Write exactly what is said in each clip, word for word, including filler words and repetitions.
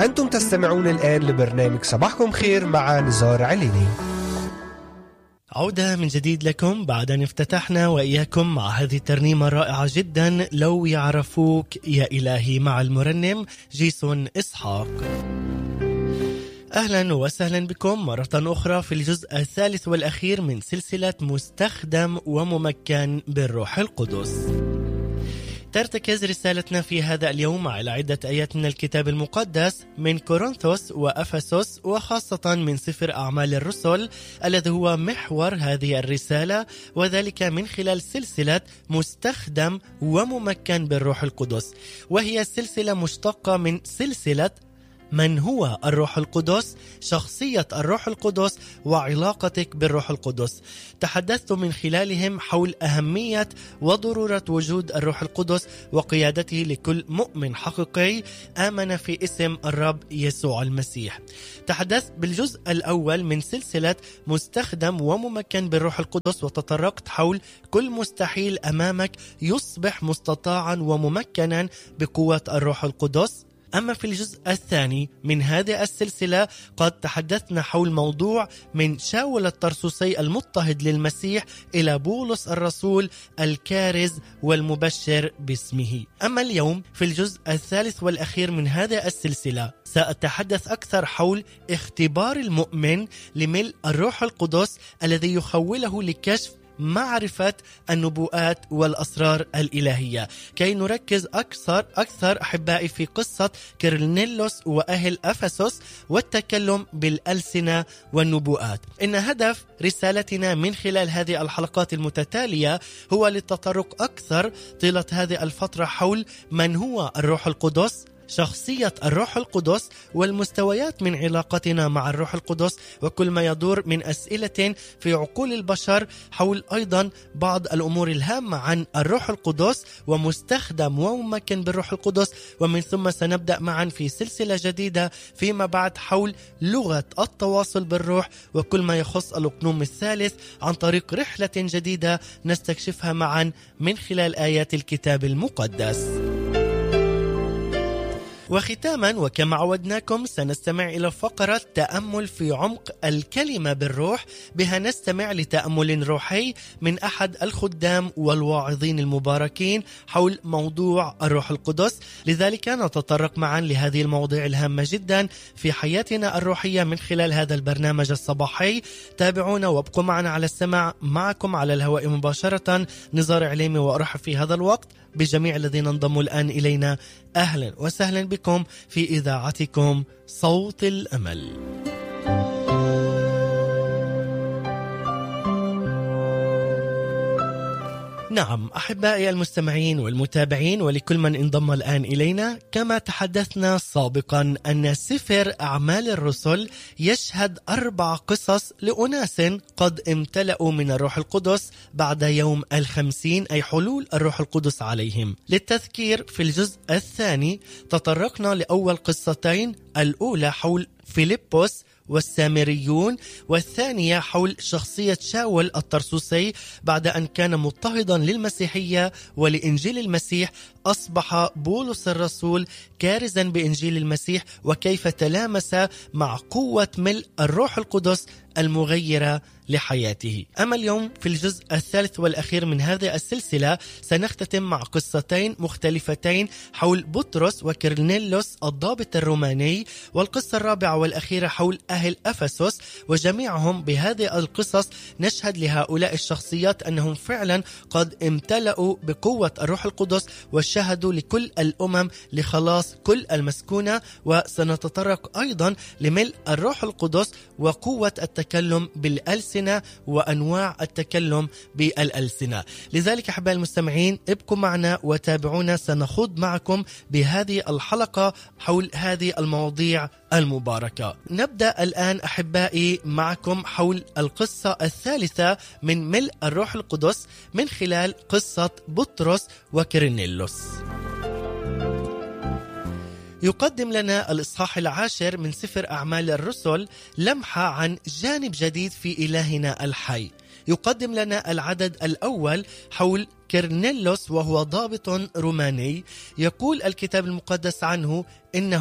أنتم تستمعون الآن لبرنامج صباحكم خير مع نزار عليني. عودة من جديد لكم بعد أن افتتحنا وإياكم مع هذه الترنيمة الرائعة جدا، لو يعرفوك يا إلهي، مع المرنم جيسون إسحاق. أهلا وسهلا بكم مرة أخرى في الجزء الثالث والأخير من سلسلة مستخدم وممكن بالروح القدس. ترتكز رسالتنا في هذا اليوم على عدة آيات من الكتاب المقدس من كورنثوس وأفسس، وخاصة من سفر أعمال الرسل الذي هو محور هذه الرسالة، وذلك من خلال سلسلة مستخدم وممكن بالروح القدس، وهي سلسلة مشتقة من سلسلة من هو الروح القدس، شخصية الروح القدس، وعلاقتك بالروح القدس. تحدثت من خلالهم حول أهمية وضرورة وجود الروح القدس وقيادته لكل مؤمن حقيقي آمن في اسم الرب يسوع المسيح. تحدثت بالجزء الأول من سلسلة مستخدم وممكن بالروح القدس، وتطرقت حول كل مستحيل أمامك يصبح مستطاعا وممكنا بقوة الروح القدس. أما في الجزء الثاني من هذه السلسلة قد تحدثنا حول موضوع من شاول الطرسوسي المضطهد للمسيح إلى بولس الرسول الكارز والمبشر باسمه. أما اليوم في الجزء الثالث والأخير من هذه السلسلة سأتحدث أكثر حول اختبار المؤمن لملء الروح القدس الذي يخوله لكشف معرفة النبوءات والأسرار الإلهية، كي نركز أكثر أكثر أحبائي في قصة كيرنيلوس وأهل أفسس والتكلم بالألسنة والنبوءات. إن هدف رسالتنا من خلال هذه الحلقات المتتالية هو للتطرق أكثر طيلة هذه الفترة حول من هو الروح القدس، شخصية الروح القدس، والمستويات من علاقتنا مع الروح القدس، وكل ما يدور من أسئلة في عقول البشر حول أيضا بعض الأمور الهامة عن الروح القدس ومستخدم وممكن بالروح القدس. ومن ثم سنبدأ معا في سلسلة جديدة فيما بعد حول لغة التواصل بالروح وكل ما يخص الأقنوم الثالث عن طريق رحلة جديدة نستكشفها معا من خلال آيات الكتاب المقدس. وختاما وكما عودناكم سنستمع إلى فقرة تأمل في عمق الكلمة بالروح، بها نستمع لتأمل روحي من أحد الخدام والواعظين المباركين حول موضوع الروح القدس. لذلك نتطرق معا لهذه المواضيع الهامة جدا في حياتنا الروحية من خلال هذا البرنامج الصباحي. تابعونا وابقوا معنا على السمع. معكم على الهواء مباشرة نزار عليمي، وأرحب في هذا الوقت بجميع الذين انضموا الآن إلينا. أهلا وسهلا بكم في إذاعتكم صوت الأمل. نعم أحبائي المستمعين والمتابعين ولكل من انضم الآن إلينا، كما تحدثنا سابقا أن سفر أعمال الرسل يشهد أربع قصص لأناس قد امتلأوا من الروح القدس بعد يوم الخمسين، أي حلول الروح القدس عليهم. للتذكير في الجزء الثاني تطرقنا لأول قصتين، الأولى حول فيليبوس والسامريون، والثانية حول شخصية شاول الطرسوسي بعد أن كان مضطهدا للمسيحية ولإنجيل المسيح أصبح بولس الرسول كارزا بإنجيل المسيح، وكيف تلامس مع قوة ملء الروح القدس المغيرة لحياته. أما اليوم في الجزء الثالث والأخير من هذه السلسلة سنختتم مع قصتين مختلفتين حول بطرس وكيرنيلوس الضابط الروماني، والقصة الرابعة والأخيرة حول أهل أفسس. وجميعهم بهذه القصص نشهد لهؤلاء الشخصيات أنهم فعلا قد امتلأوا بقوة الروح القدس وشهدوا لكل الأمم لخلاص كل المسكونة. وسنتطرق أيضا لملء الروح القدس وقوة التكلم بالألسنة وأنواع التكلم بالألسنة. لذلك أحبائي المستمعين ابقوا معنا وتابعونا، سنخوض معكم بهذه الحلقة حول هذه المواضيع المباركة. نبدأ الآن أحبائي معكم حول القصة الثالثة من ملء الروح القدس من خلال قصة بطرس وكيرنيلوس. يقدم لنا الإصحاح العاشر من سفر أعمال الرسل لمحة عن جانب جديد في إلهنا الحي. يقدم لنا العدد الأول حول كيرنيلوس، وهو ضابط روماني. يقول الكتاب المقدس عنه إنه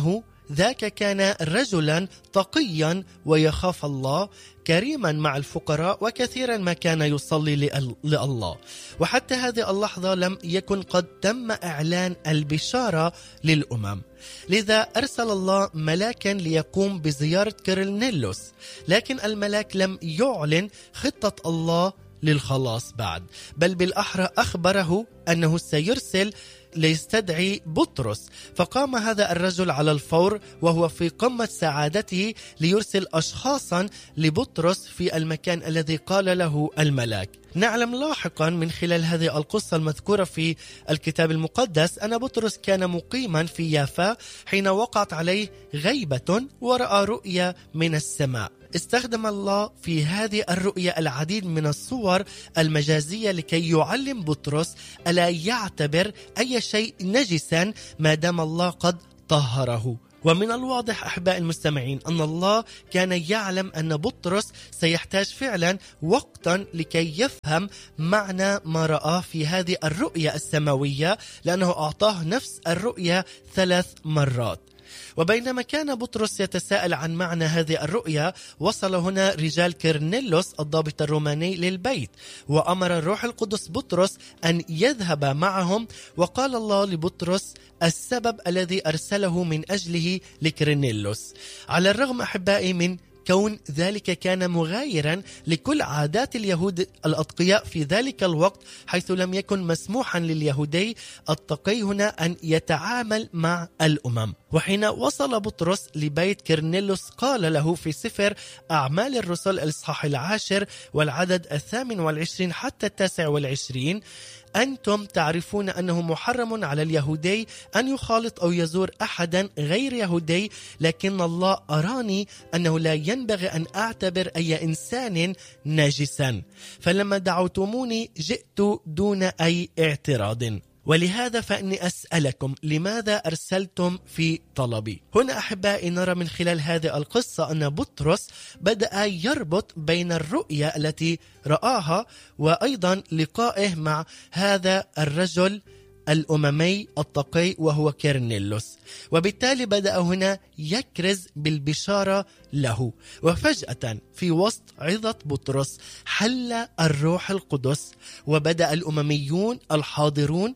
ذاك كان رجلا تقيا ويخاف الله، كريما مع الفقراء، وكثيرا ما كان يصلي لله. وحتى هذه اللحظة لم يكن قد تم إعلان البشارة للأمم، لذا أرسل الله ملاكا ليقوم بزيارة كيرنيلوس، لكن الملاك لم يعلن خطة الله للخلاص بعد، بل بالأحرى أخبره أنه سيرسل ليستدعي بطرس. فقام هذا الرجل على الفور وهو في قمة سعادته ليرسل أشخاصا لبطرس في المكان الذي قال له الملاك. نعلم لاحقا من خلال هذه القصة المذكورة في الكتاب المقدس أن بطرس كان مقيما في يافا حين وقعت عليه غيبة ورأى رؤيا من السماء. استخدم الله في هذه الرؤيا العديد من الصور المجازية لكي يعلم بطرس ألا يعتبر أي شيء نجسا ما دام الله قد طهره. ومن الواضح أحباء المستمعين أن الله كان يعلم أن بطرس سيحتاج فعلا وقتا لكي يفهم معنى ما رآه في هذه الرؤيا السماوية، لأنه أعطاه نفس الرؤيا ثلاث مرات. وبينما كان بطرس يتساءل عن معنى هذه الرؤيا، وصل هنا رجال كيرنيلوس الضابط الروماني للبيت، وأمر الروح القدس بطرس أن يذهب معهم. وقال الله لبطرس السبب الذي أرسله من أجله لكيرنيلوس، على الرغم أحبائي من كون ذلك كان مغايرا لكل عادات اليهود الأتقياء في ذلك الوقت، حيث لم يكن مسموحا لليهودي التقي هنا أن يتعامل مع الأمم. وحين وصل بطرس لبيت كيرنيلوس قال له في سفر أعمال الرسل الإصحاح العاشر والعدد الثامن والعشرين حتى التاسع والعشرين: أنتم تعرفون أنه محرم على اليهودي أن يخالط أو يزور أحدا غير يهودي، لكن الله أراني أنه لا ينبغي أن أعتبر أي إنسان ناجسا، فلما دعوتموني جئت دون أي اعتراض. ولهذا فإني أسألكم لماذا أرسلتم في طلبي؟ هنا أحبائي نرى من خلال هذه القصة أن بطرس بدأ يربط بين الرؤية التي رآها وأيضا لقائه مع هذا الرجل الأممي التقي وهو كيرنيلوس، وبالتالي بدأ هنا يكرز بالبشارة له. وفجأة في وسط عظة بطرس حل الروح القدس، وبدأ الأمميون الحاضرون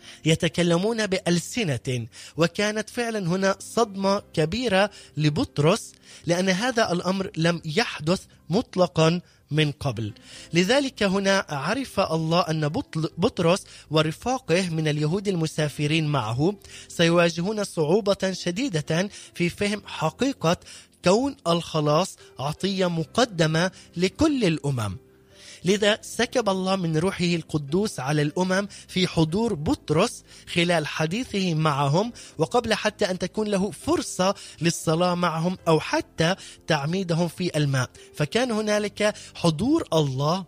يتكلمون بألسنة، وكانت فعلا هنا صدمة كبيرة لبطرس، لأن هذا الأمر لم يحدث مطلقا من قبل. لذلك هنا عرف الله أن بطرس ورفاقه من اليهود المسافرين معه سيواجهون صعوبة شديدة في فهم حقيقة كون الخلاص عطية مقدمة لكل الأمم. لذا سكب الله من روحه القدوس على الأمم في حضور بطرس خلال حديثه معهم، وقبل حتى أن تكون له فرصة للصلاة معهم أو حتى تعميدهم في الماء، فكان هنالك حضور الله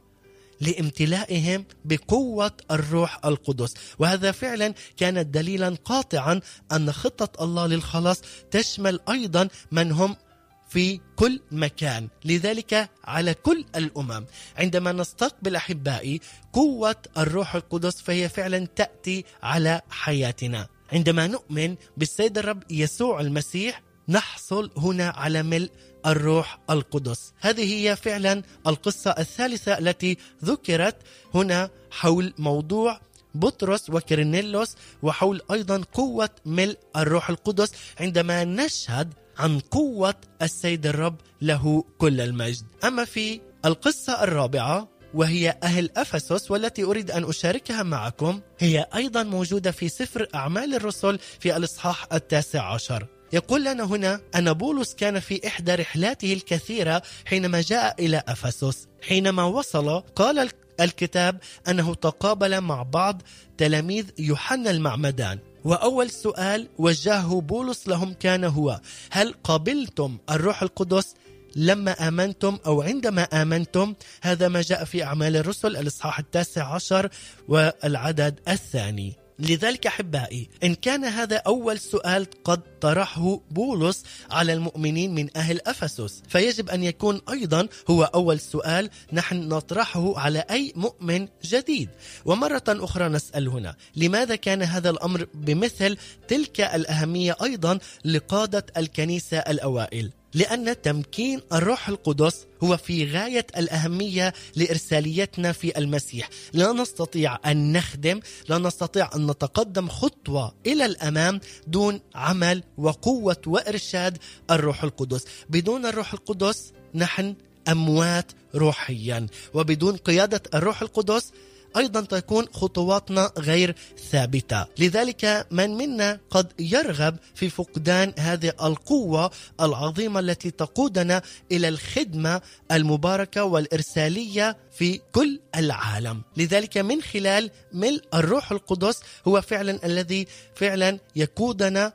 لامتلائهم بقوة الروح القدس. وهذا فعلا كان دليلا قاطعا أن خطة الله للخلاص تشمل أيضا من هم في كل مكان، لذلك على كل الأمم. عندما نستقبل أحبائي قوة الروح القدس فهي فعلا تأتي على حياتنا. عندما نؤمن بالسيد الرب يسوع المسيح نحصل هنا على ملء الروح القدس. هذه هي فعلا القصة الثالثة التي ذكرت هنا حول موضوع بطرس وكيرنيلوس، وحول أيضا قوة ملء الروح القدس عندما نشهد عن قوة السيد الرب له كل المجد. أما في القصة الرابعة وهي أهل أفسس والتي أريد أن أشاركها معكم، هي أيضا موجودة في سفر أعمال الرسل في الإصحاح التاسع عشر. يقول لنا هنا أن بولس كان في إحدى رحلاته الكثيرة حينما جاء إلى أفسس. حينما وصل قال الكتاب أنه تقابل مع بعض تلاميذ يوحنا المعمدان، وأول سؤال وجهه بولس لهم كان هو: هل قبلتم الروح القدس لما آمنتم أو عندما آمنتم؟ هذا ما جاء في أعمال الرسل الإصحاح التاسع عشر والعدد الثاني. لذلك أحبائي، إن كان هذا أول سؤال قد طرحه بولس على المؤمنين من أهل أفسس، فيجب أن يكون أيضا هو أول سؤال نحن نطرحه على أي مؤمن جديد. ومرة أخرى نسأل هنا، لماذا كان هذا الأمر بمثل تلك الأهمية أيضا لقادة الكنيسة الأوائل؟ لأن تمكين الروح القدس هو في غاية الأهمية لإرساليتنا في المسيح. لا نستطيع أن نخدم، لا نستطيع أن نتقدم خطوة إلى الأمام دون عمل وقوة وإرشاد الروح القدس. بدون الروح القدس نحن أموات روحيا، وبدون قيادة الروح القدس أيضا تكون خطواتنا غير ثابتة. لذلك من منا قد يرغب في فقدان هذه القوة العظيمة التي تقودنا إلى الخدمة المباركة والإرسالية في كل العالم. لذلك من خلال ملء الروح القدس هو فعلا الذي فعلا يقودنا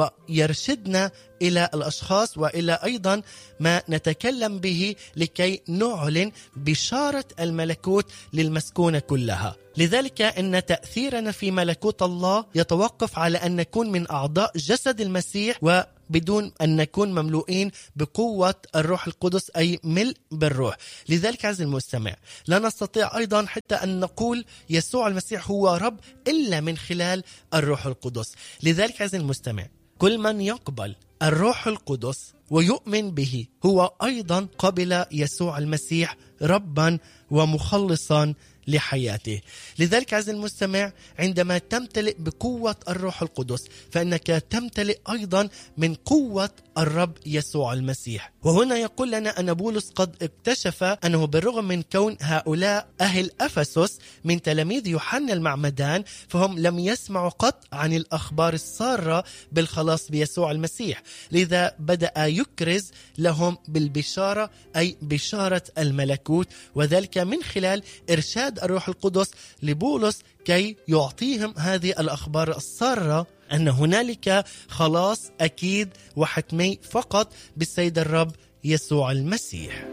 ويرشدنا إلى الأشخاص وإلى أيضا ما نتكلم به لكي نعلن بشارة الملكوت للمسكونة كلها. لذلك إن تأثيرنا في ملكوت الله يتوقف على أن نكون من أعضاء جسد المسيح، وبدون أن نكون مملوئين بقوة الروح القدس أي ملء بالروح. لذلك عزيزي المستمع، لا نستطيع أيضا حتى أن نقول يسوع المسيح هو رب إلا من خلال الروح القدس. لذلك عزيزي المستمع، كل من يقبل الروح القدس ويؤمن به هو أيضا قبل يسوع المسيح ربا ومخلصا لحياته. لذلك عزيزي المستمع، عندما تمتلئ بقوة الروح القدس فإنك تمتلئ أيضا من قوة الرب يسوع المسيح. وهنا يقول لنا أن بولس قد اكتشف أنه بالرغم من كون هؤلاء أهل أفسس من تلاميذ يوحنا المعمدان، فهم لم يسمعوا قط عن الأخبار السارة بالخلاص بيسوع المسيح. لذا بدأ يكرز لهم بالبشارة أي بشارة الملكوت، وذلك من خلال إرشاد الروح القدس لبولس كي يعطيهم هذه الأخبار السارة أن هنالك خلاص أكيد وحتمي فقط بالسيد الرب يسوع المسيح.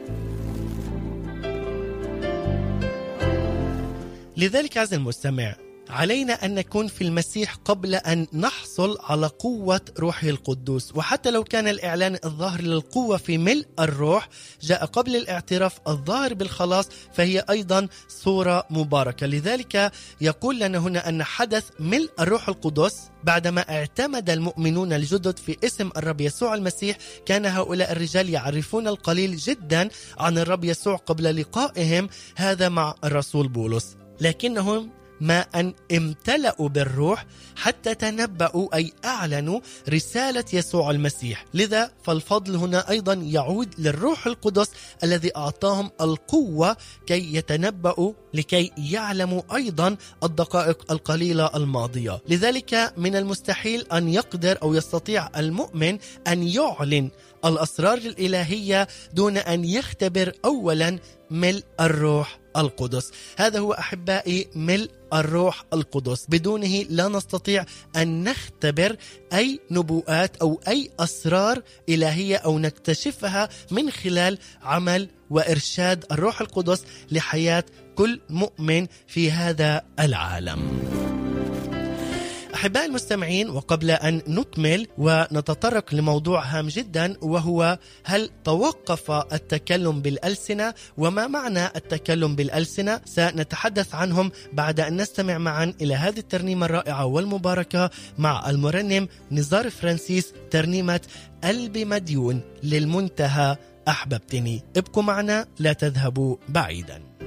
لذلك عزيزي المستمع، علينا أن نكون في المسيح قبل أن نحصل على قوة روحه القدوس. وحتى لو كان الإعلان الظاهر للقوة في ملء الروح جاء قبل الاعتراف الظاهر بالخلاص، فهي أيضا صورة مباركة. لذلك يقول لنا هنا أن حدث ملء الروح القدس بعدما اعتمد المؤمنون الجدد في اسم الرب يسوع المسيح. كان هؤلاء الرجال يعرفون القليل جدا عن الرب يسوع قبل لقائهم هذا مع الرسول بولس، لكنهم ما أن امتلأوا بالروح حتى تنبأوا أي أعلنوا رسالة يسوع المسيح. لذا فالفضل هنا أيضا يعود للروح القدس الذي أعطاهم القوة كي يتنبأوا لكي يعلموا أيضا الدقائق القليلة الماضية. لذلك من المستحيل أن يقدر أو يستطيع المؤمن أن يعلن الأسرار الإلهية دون أن يختبر أولا ملء الروح القدس. هذا هو أحبائي ملء الروح القدس. بدونه لا نستطيع أن نختبر أي نبوءات أو أي أسرار إلهية أو نكتشفها من خلال عمل وإرشاد الروح القدس لحياة كل مؤمن في هذا العالم. أحبائي المستمعين، وقبل أن نكمل ونتطرق لموضوع هام جدا، وهو هل توقف التكلم بالألسنة وما معنى التكلم بالألسنة، سنتحدث عنهم بعد أن نستمع معا إلى هذه الترنيمة الرائعة والمباركة مع المرنم نزار فرانسيس، ترنيمة قلبي مديون للمنتهى أحببتني. ابقوا معنا، لا تذهبوا بعيدا.